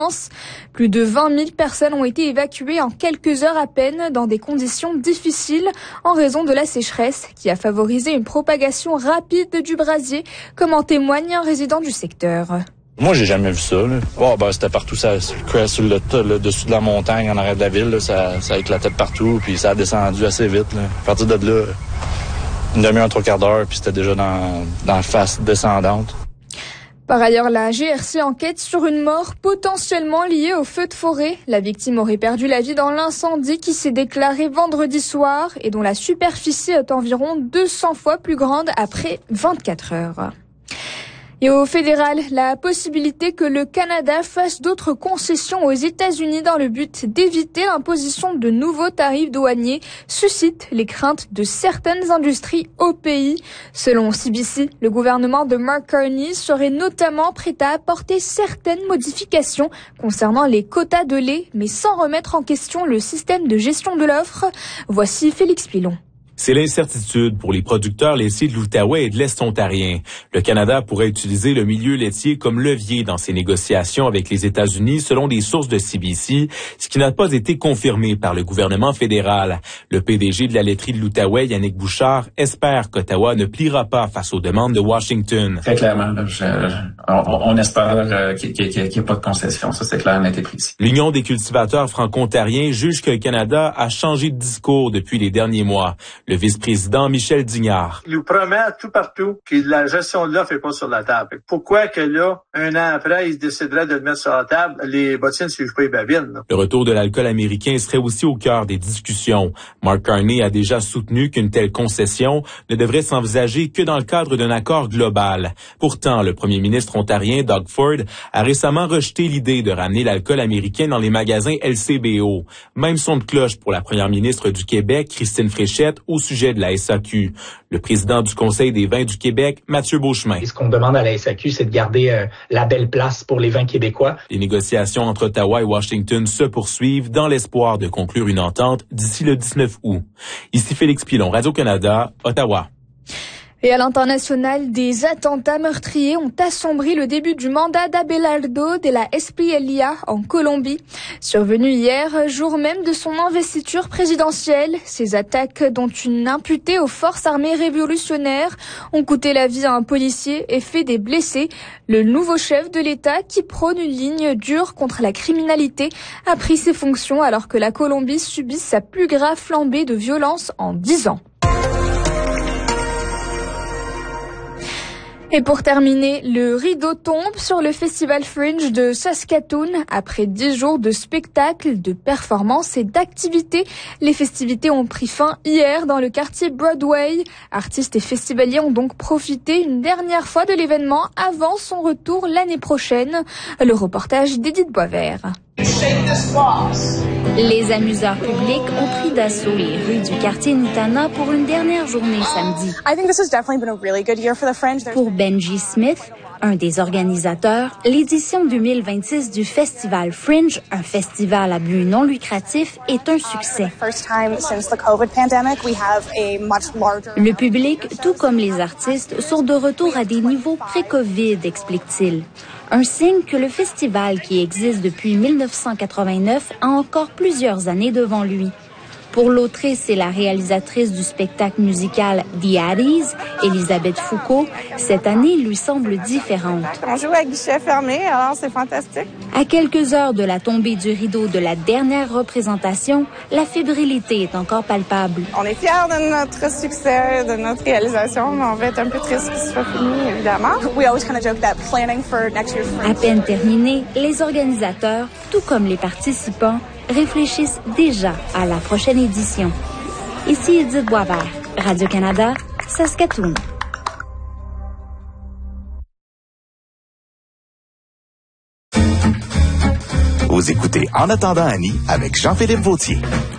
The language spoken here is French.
Plus de 20 000 personnes ont été évacuées en quelques heures à peine dans des conditions difficiles en raison de la sécheresse qui a favorisé une propagation rapide du brasier, comme en témoigne un résident du secteur. Moi, j'ai jamais vu ça. C'était partout, ça sur le dessus de la montagne, en arrière de la ville, là, ça éclatait de partout, puis ça a descendu assez vite. Là. À partir de là, une demi-heure, 3/4 d'heure, puis c'était déjà dans la face descendante. Par ailleurs, la GRC enquête sur une mort potentiellement liée au feu de forêt. La victime aurait perdu la vie dans l'incendie qui s'est déclaré vendredi soir et dont la superficie est environ 200 fois plus grande après 24 heures. Et au fédéral, la possibilité que le Canada fasse d'autres concessions aux États-Unis dans le but d'éviter l'imposition de nouveaux tarifs douaniers suscite les craintes de certaines industries au pays. Selon CBC, le gouvernement de Mark Carney serait notamment prêt à apporter certaines modifications concernant les quotas de lait, mais sans remettre en question le système de gestion de l'offre. Voici Félix Pilon. C'est l'incertitude pour les producteurs laitiers de l'Outaouais et de l'Est ontarien. Le Canada pourrait utiliser le milieu laitier comme levier dans ses négociations avec les États-Unis selon des sources de CBC, ce qui n'a pas été confirmé par le gouvernement fédéral. Le PDG de la laiterie de l'Outaouais, Yannick Bouchard, espère qu'Ottawa ne pliera pas face aux demandes de Washington. Très clairement, on espère qu'il n'y ait pas de concession. Ça, c'est clair, net et précis. L'Union des cultivateurs franco-ontariens juge que le Canada a changé de discours depuis les derniers mois. Le vice-président Michel Dignard. Il nous promet tout partout que la gestion de l'offre n'est pas sur la table. Pourquoi que là, un an après, il déciderait de le mettre sur la table? Les bottines ne suivent pas les babines. Là. Le retour de l'alcool américain serait aussi au cœur des discussions. Mark Carney a déjà soutenu qu'une telle concession ne devrait s'envisager que dans le cadre d'un accord global. Pourtant, le premier ministre ontarien, Doug Ford, a récemment rejeté l'idée de ramener l'alcool américain dans les magasins LCBO. Même son de cloche pour la première ministre du Québec, Christine Fréchette, au sujet de la SAQ. Le président du Conseil des vins du Québec, Mathieu Beauchemin. Et ce qu'on demande à la SAQ, c'est de garder la belle place pour les vins québécois. Les négociations entre Ottawa et Washington se poursuivent dans l'espoir de conclure une entente d'ici le 19 août. Ici Félix Pilon, Radio-Canada, Ottawa. Et à l'international, des attentats meurtriers ont assombri le début du mandat d'Abelardo de la SPLIA en Colombie. Survenu hier, jour même de son investiture présidentielle, ces attaques, dont une imputée aux forces armées révolutionnaires, ont coûté la vie à un policier et fait des blessés. Le nouveau chef de l'État, qui prône une ligne dure contre la criminalité, a pris ses fonctions alors que la Colombie subit sa plus grave flambée de violence en 10 ans. Et pour terminer, le rideau tombe sur le Festival Fringe de Saskatoon. Après 10 jours de spectacles, de performances et d'activités, les festivités ont pris fin hier dans le quartier Broadway. Artistes et festivaliers ont donc profité une dernière fois de l'événement avant son retour l'année prochaine. Le reportage d'Edith Boisvert. Les amuseurs publics ont pris d'assaut les rues du quartier Nutana pour une dernière journée samedi. Pour Benji Smith, un des organisateurs, l'édition 2026 du Festival Fringe, un festival à but non lucratif, est un succès. Le public, tout comme les artistes, sont de retour à des niveaux pré-Covid, explique-t-il. Un signe que le festival, qui existe depuis 1989, a encore plusieurs années devant lui. Pour l'autrice et la réalisatrice du spectacle musical The Addies, Elisabeth Foucault, cette année lui semble différente. On joue à guichet fermé, alors c'est fantastique. À quelques heures de la tombée du rideau de la dernière représentation, la fébrilité est encore palpable. On est fiers de notre succès, de notre réalisation, mais on va être un peu triste que ce soit fini, évidemment. À peine terminé, les organisateurs, tout comme les participants, réfléchissent déjà à la prochaine édition. Ici Edith Boisvert, Radio-Canada, Saskatoon. Vous écoutez En attendant Annie avec Jean-Philippe Vautier.